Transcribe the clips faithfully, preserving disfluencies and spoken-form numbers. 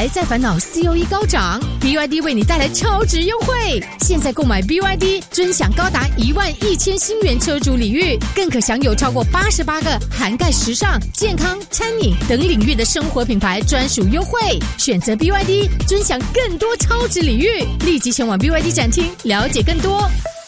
还在烦恼 C O E 高涨 ，B Y D 为你带来超值优惠。现在购买 B Y D， 尊享高达一万一千新元车主礼遇，更可享有超过八十八个涵盖时尚、健康、餐饮等领域的生活品牌专属优惠。选择 B Y D， 尊享更多超值礼遇。立即前往 B Y D 展厅了解更多。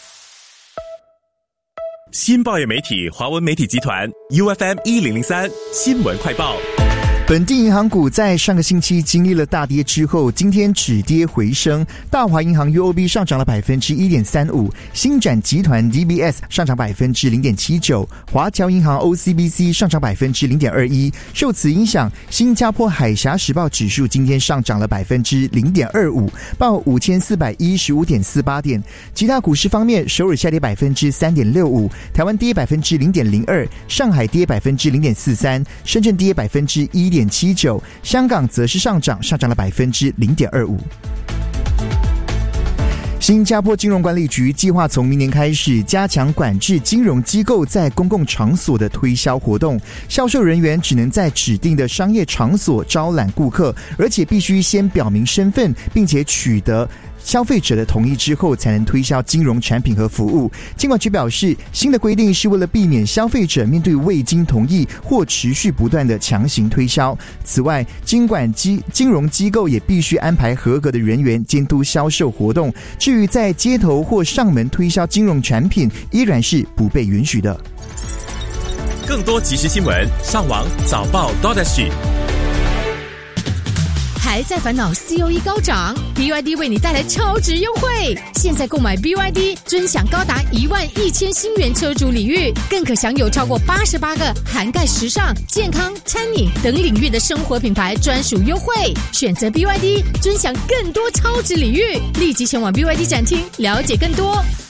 新报业媒体华文媒体集团 U F M 一零零三新闻快报。 本地银行股在上个星期经历了大跌之后，今天止跌回升。大华银行 U O B 上涨了 百分之一点三五， 星展集团 D B S 上涨 百分之零点七九， 华侨银行 O C B C 上涨 百分之零点二一。 受此影响，新加坡海峡时报指数今天上涨了 百分之零点二五， 报 五千四百一十五点四八 点。其他股市方面，首尔下跌 百分之三点六五， 台湾跌 百分之零点零二， 上海跌 百分之零点四三， 深圳跌 百分之一点七九， 香港则是上涨，上涨了 百分之零点二五。新加坡金融管理局计划从明年开始加强管制金融机构在公共场所的推销活动，销售人员只能在指定的商业场所招揽顾客，而且必须先表明身份，并且取得消费者的同意之后才能推销金融产品和服务。金管局表示，新的规定是为了避免消费者面对未经同意或持续不断的强行推销。此外，金管机金融机构也必须安排合格的人员监督销售活动。至于在街头或上门推销金融产品，依然是不被允许的。 更多即时新闻，上网早报 .sg。 还在烦恼 C O E 高涨 ，B Y D 为你带来超值优惠。现在购买 B Y D， 尊享高达一万一千新元车主礼遇，更可享有超过八十八个涵盖时尚、健康、餐饮等领域的生活品牌专属优惠。选择 B Y D， 尊享更多超值礼遇。立即前往 B Y D 展厅了解更多。